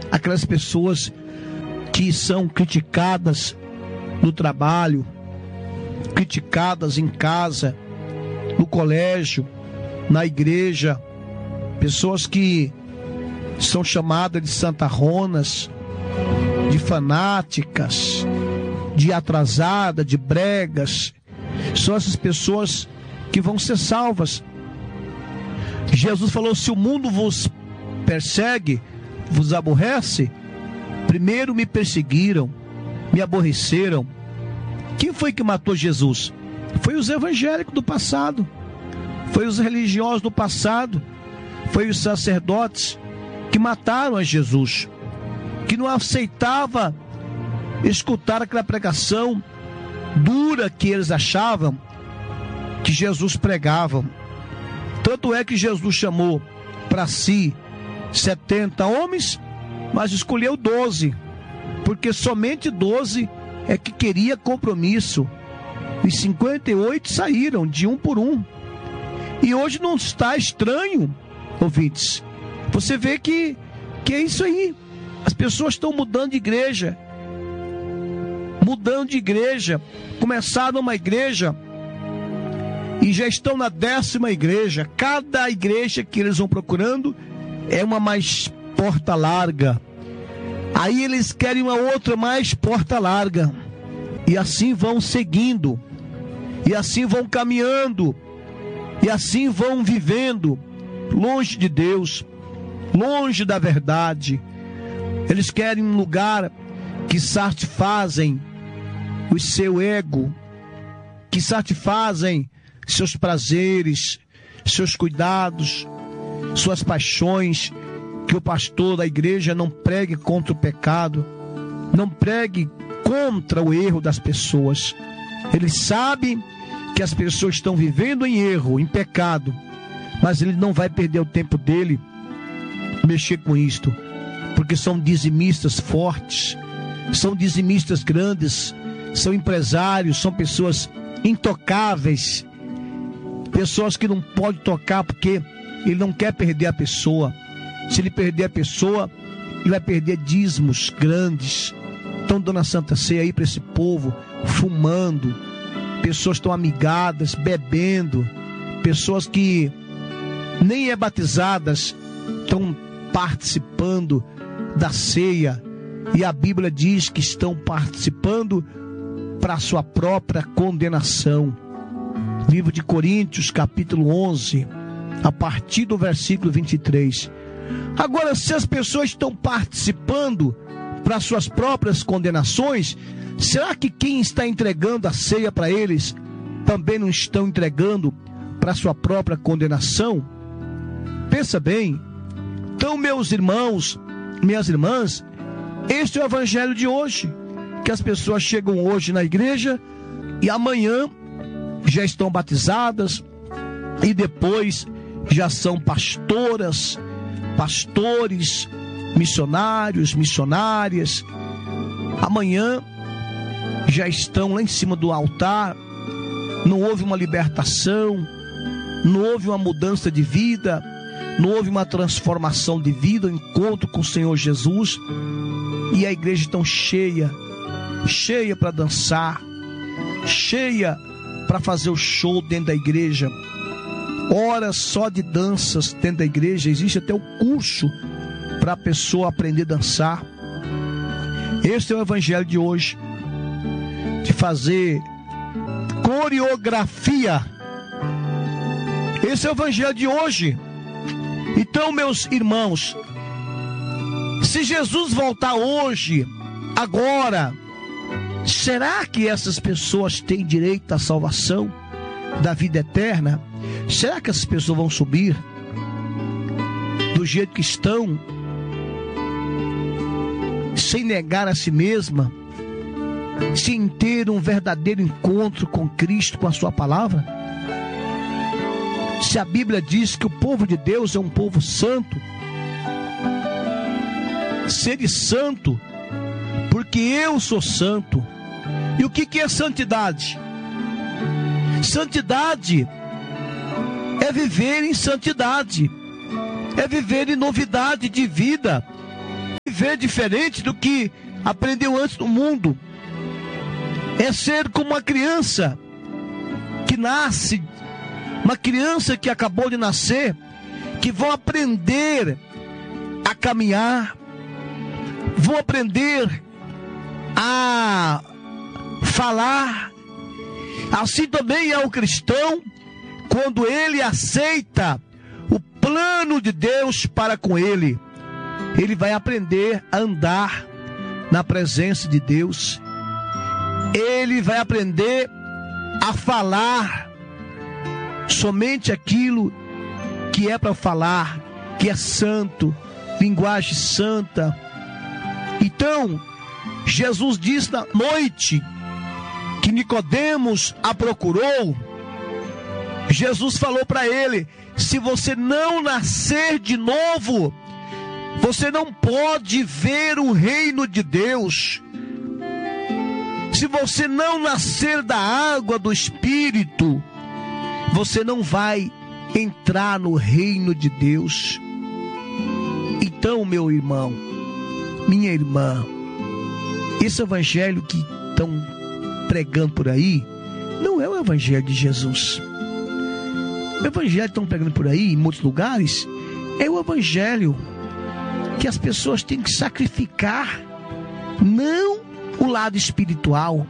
aquelas pessoas que são criticadas no trabalho, criticadas em casa, no colégio, na igreja, pessoas que são chamadas de santarronas, de fanáticas, de atrasadas, de bregas. São essas pessoas que vão ser salvas. Jesus falou: se o mundo vos persegue, vos aborrece, primeiro me perseguiram, me aborreceram. Quem foi que matou Jesus? Foi os evangélicos do passado, foi os religiosos do passado, foi os sacerdotes que mataram a Jesus, que não aceitava escutar aquela pregação dura que eles achavam que Jesus pregava. Tanto é que Jesus chamou para si 70 homens, mas escolheu 12, porque somente 12 é que queria compromisso, e 58 saíram de um por um. E hoje não está estranho, ouvintes, você vê que é isso aí. As pessoas estão mudando de igreja, começaram uma igreja e já estão na 10ª igreja. Cada igreja que eles vão procurando é uma mais porta larga, aí eles querem uma outra mais porta larga, e assim vão seguindo, e assim vão caminhando, e assim vão vivendo longe de Deus, longe da verdade. Eles querem um lugar que satisfazem o seu ego, que satisfazem seus prazeres, seus cuidados, suas paixões. Que o pastor da igreja não pregue contra o pecado, não pregue contra o erro das pessoas. Ele sabe que as pessoas estão vivendo em erro, em pecado, mas ele não vai perder o tempo dele mexer com isto, porque são dizimistas fortes, são dizimistas grandes, são empresários, são pessoas intocáveis, pessoas que não pode tocar porque ele não quer perder a pessoa. Se ele perder a pessoa, ele vai perder dízimos grandes. Estão dando a Santa Ceia aí para esse povo, fumando, pessoas estão amigadas, bebendo, pessoas que nem batizadas estão participando da ceia, e a Bíblia diz que estão participando para a sua própria condenação. Livro de Coríntios, capítulo 11, a partir do versículo 23. Agora, se as pessoas estão participando para suas próprias condenações, será que quem está entregando a ceia para eles também não estão entregando para sua própria condenação? Pensa bem. Então, meus irmãos, minhas irmãs, este é o evangelho de hoje, que as pessoas chegam hoje na igreja e amanhã já estão batizadas, e depois já são pastoras, pastores, missionários, missionárias. Amanhã já estão lá em cima do altar. Não houve uma libertação, não houve uma mudança de vida, não houve uma transformação de vida, um encontro com o Senhor Jesus, e a igreja está cheia para dançar, cheia para fazer o show dentro da igreja. Horas só de danças dentro da igreja. Existe até o curso para a pessoa aprender a dançar. Este é o evangelho de hoje, de fazer coreografia. Esse é o evangelho de hoje. Então, meus irmãos, se Jesus voltar hoje, agora, será que essas pessoas têm direito à salvação, da vida eterna? Será que essas pessoas vão subir do jeito que estão, sem negar a si mesma, sem ter um verdadeiro encontro com Cristo, com a sua palavra? Se a Bíblia diz que o povo de Deus é um povo santo, sede santo, porque eu sou santo. E o que é santidade? Santidade é viver em santidade, é viver em novidade de vida, viver diferente do que aprendeu antes no mundo. É ser como uma criança que nasce, uma criança que acabou de nascer, que vão aprender a caminhar, vão aprender a falar. Assim também é o cristão, quando ele aceita o plano de Deus para com ele. Ele vai aprender a andar na presença de Deus. Ele vai aprender a falar somente aquilo que é para falar, que é santo, linguagem santa. Então, Jesus diz na noite que Nicodemos a procurou, Jesus falou para ele: se você não nascer de novo, você não pode ver o reino de Deus. Se você não nascer da água do Espírito, você não vai entrar no reino de Deus. Então, meu irmão, minha irmã, esse evangelho que estão pregando por aí não é o evangelho de Jesus. O evangelho que estão pregando por aí em muitos lugares é o evangelho que as pessoas têm que sacrificar, não o lado espiritual.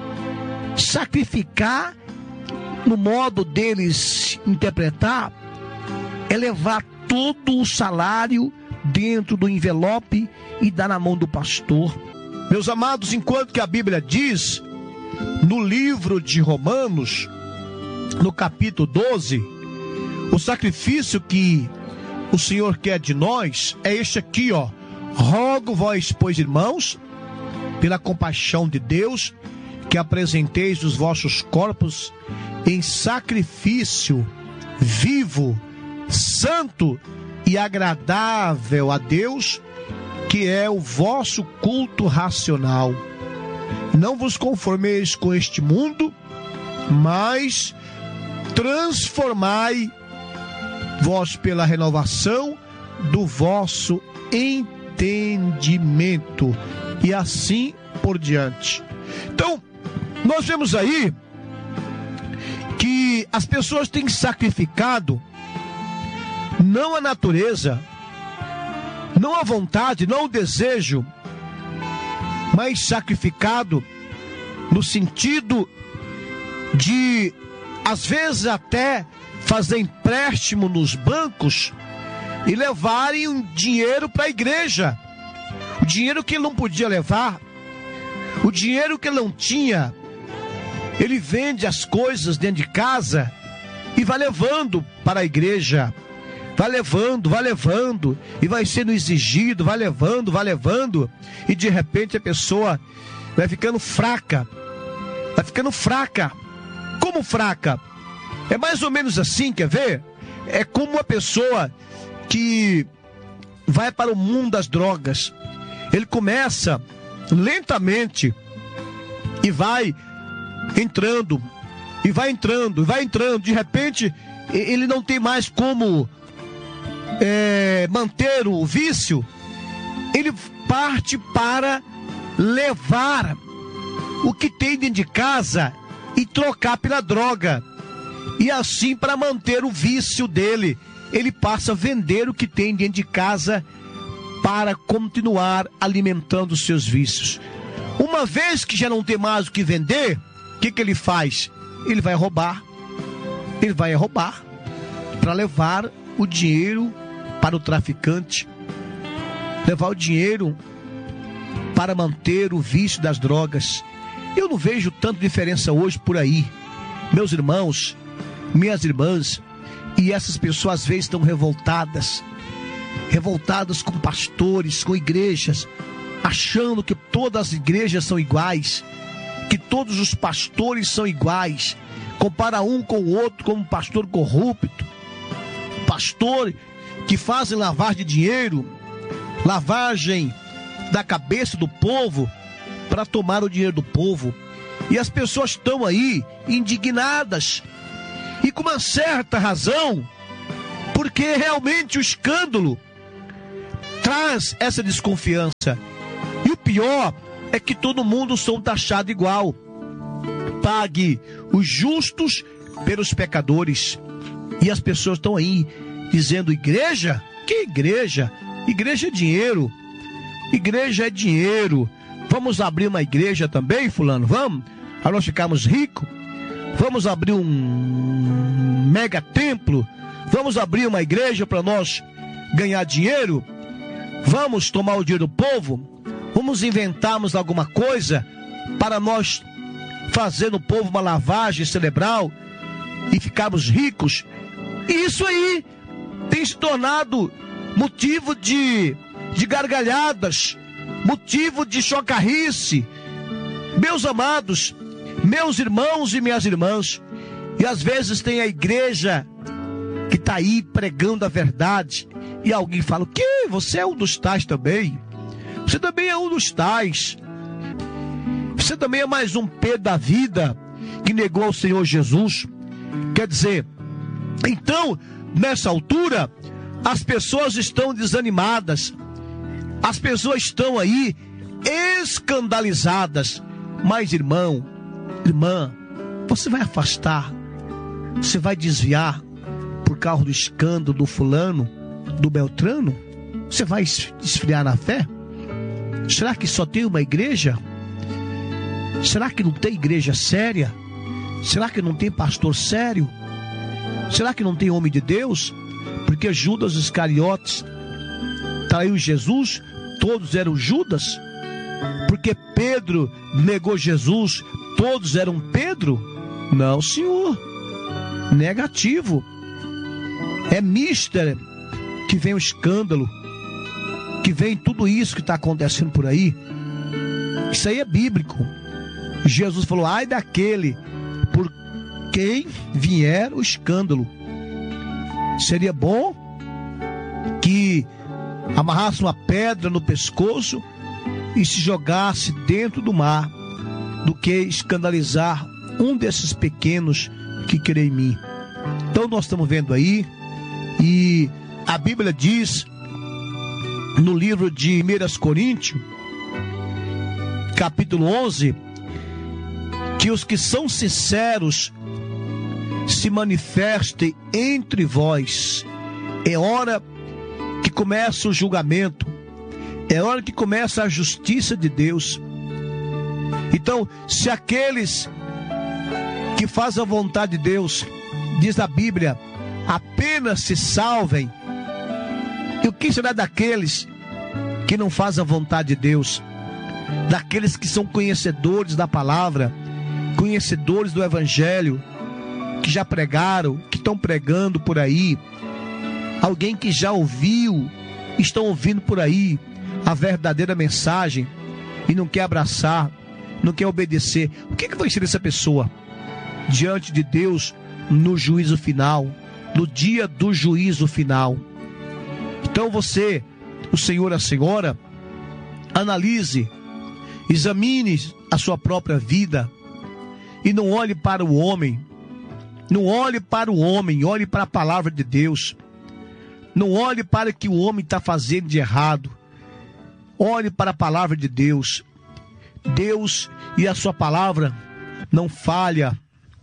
Sacrificar, no modo deles interpretar, é levar todo o salário dentro do envelope e dar na mão do pastor. Meus amados, enquanto que a Bíblia diz, no livro de Romanos, no capítulo 12, o sacrifício que o Senhor quer de nós é este aqui, ó: rogo vós, pois, irmãos, pela compaixão de Deus, que apresenteis os vossos corpos em sacrifício vivo, santo e agradável a Deus, que é o vosso culto racional. Não vos conformeis com este mundo, mas transformai vós pela renovação do vosso entendimento, e assim por diante. Então, nós vemos aí que as pessoas têm sacrificado não a natureza, não a vontade, não o desejo, mas sacrificado no sentido de, às vezes, até fazer empréstimo nos bancos e levarem um dinheiro para a igreja. O dinheiro que ele não podia levar, o dinheiro que ele não tinha, ele vende as coisas dentro de casa e vai levando para a igreja. Vai levando, e vai sendo exigido, vai levando, e de repente a pessoa vai ficando fraca. Como fraca? É mais ou menos assim, quer ver? É como uma pessoa que vai para o mundo das drogas. Ele começa lentamente e vai entrando, de repente ele não tem mais como manter o vício. Ele parte para levar o que tem dentro de casa e trocar pela droga, e assim, para manter o vício dele, ele passa a vender o que tem dentro de casa para continuar alimentando os seus vícios. Uma vez que já não tem mais o que vender, o que ele faz? Ele vai roubar para levar o dinheiro para o traficante, levar o dinheiro para manter o vício das drogas. Eu não vejo tanta diferença hoje por aí, meus irmãos, minhas irmãs, e essas pessoas às vezes estão revoltadas com pastores, com igrejas, achando que todas as igrejas são iguais, que todos os pastores são iguais, compara um com o outro como um pastor corrupto, pastor que fazem lavagem de dinheiro, lavagem da cabeça do povo para tomar o dinheiro do povo. E as pessoas estão aí indignadas, e com uma certa razão, porque realmente o escândalo traz essa desconfiança. E o pior é que todo mundo são taxados igual. Pague os justos pelos pecadores. E as pessoas estão aí dizendo: igreja? Que igreja? Igreja é dinheiro. Igreja é dinheiro. Vamos abrir uma igreja também, fulano? Vamos? Para nós ficarmos ricos? Vamos abrir um mega templo? Vamos abrir uma igreja para nós ganhar dinheiro? Vamos tomar o dinheiro do povo? Vamos inventarmos alguma coisa para nós fazer no povo uma lavagem cerebral e ficarmos ricos? E isso aí tem se tornado motivo de gargalhadas, motivo de chocarrice. Meus amados, meus irmãos e minhas irmãs, e às vezes tem a igreja que está aí pregando a verdade, e alguém fala: o quê? Você é um dos tais também? Você também é um dos tais. Você também é mais um Pedro da vida que negou ao Senhor Jesus. Quer dizer, então, nessa altura, as pessoas estão desanimadas, as pessoas estão aí escandalizadas. Mas, irmão, irmã, você vai afastar, você vai desviar por causa do escândalo do fulano, do Beltrano? Você vai esfriar na fé? Será que só tem uma igreja? Será que não tem igreja séria? Será que não tem pastor sério? Será que não tem homem de Deus? Porque Judas Iscariotes traiu Jesus, todos eram Judas. Porque Pedro negou Jesus, todos eram Pedro? Não, senhor. Negativo. É mister que vem o escândalo, que vem tudo isso que está acontecendo por aí. Isso aí é bíblico. Jesus falou: ai daquele por quem vier o escândalo. Seria bom que amarrasse uma pedra no pescoço e se jogasse dentro do mar, do que escandalizar um desses pequenos que crê em mim. Então nós estamos vendo aí, e a Bíblia diz no livro de 1 Coríntios, capítulo 11, que os que são sinceros se manifestem entre vós. É hora que começa o julgamento, é hora que começa a justiça de Deus. Então, se aqueles que fazem a vontade de Deus, diz a Bíblia, apenas se salvem, e o que será daqueles que não fazem a vontade de Deus? Daqueles que são conhecedores da palavra, conhecedores do evangelho, que já pregaram, que estão pregando por aí, alguém que já ouviu, estão ouvindo por aí a verdadeira mensagem e não quer abraçar, não quer obedecer. O que vai ser dessa pessoa diante de Deus no juízo final, no dia do juízo final? Então você, o senhor, a senhora, analise, examine a sua própria vida e não olhe para o homem. Não olhe para o homem, olhe para a palavra de Deus. Não olhe para o que o homem está fazendo de errado. Olhe para a palavra de Deus. Deus e a sua palavra não falha.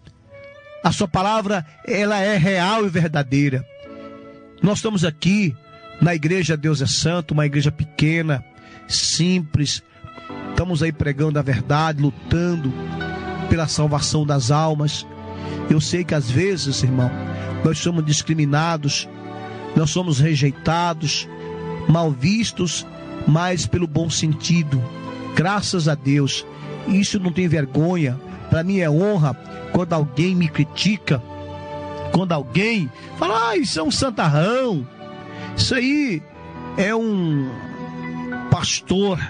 A sua palavra, ela é real e verdadeira. Nós estamos aqui na igreja Deus é Santo, uma igreja pequena, simples. Estamos aí pregando a verdade, lutando pela salvação das almas. Eu sei que às vezes, irmão, nós somos discriminados, nós somos rejeitados, mal vistos, mas pelo bom sentido. Graças a Deus. Isso não tem vergonha. Para mim é honra quando alguém me critica, quando alguém fala: isso é um santarrão, isso aí é um pastor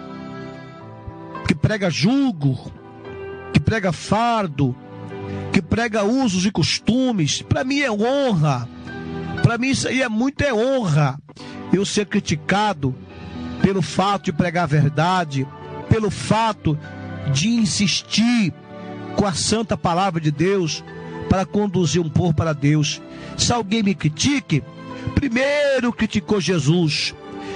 que prega jugo, que prega fardo, que prega usos e costumes. Para mim é honra. Para mim isso aí é honra. Eu ser criticado pelo fato de pregar a verdade, pelo fato de insistir com a santa palavra de Deus para conduzir um povo para Deus. Se alguém me critique, primeiro criticou Jesus.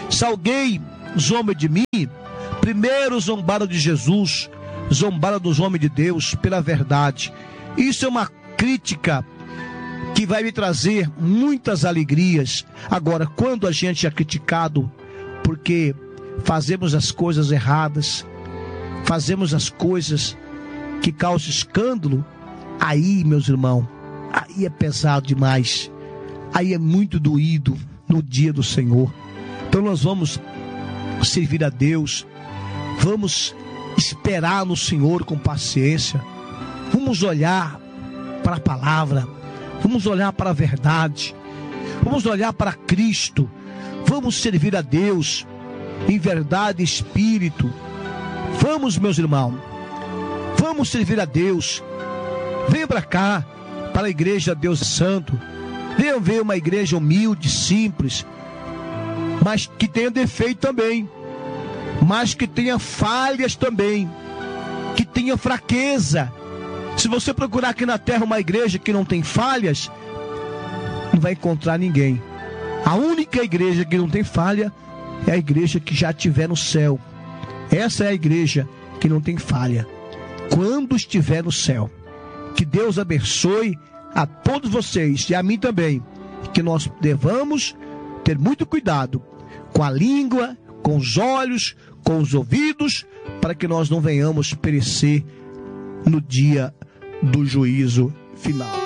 Se alguém zomba de mim, primeiro zombaram de Jesus, zombaram dos homens de Deus pela verdade. Isso é uma crítica que vai me trazer muitas alegrias. Agora, quando a gente é criticado porque fazemos as coisas erradas, fazemos as coisas que causam escândalo, aí, meus irmãos, aí é pesado demais, aí é muito doído no dia do Senhor. Então nós vamos servir a Deus, vamos esperar no Senhor com paciência, vamos olhar para a palavra, vamos olhar para a verdade, vamos olhar para Cristo, vamos servir a Deus em verdade e espírito. Vamos, meus irmãos, vamos servir a Deus. Venha para cá, para a igreja Deus Santo. Venha ver uma igreja humilde, simples, mas que tenha defeito também, mas que tenha falhas também, que tenha fraqueza. Se você procurar aqui na terra uma igreja que não tem falhas, não vai encontrar ninguém. A única igreja que não tem falha é a igreja que já estiver no céu. Essa é a igreja que não tem falha quando estiver no céu. Que Deus abençoe a todos vocês e a mim também, que nós devamos ter muito cuidado com a língua, com os olhos, com os ouvidos, para que nós não venhamos perecer no dia do juízo final.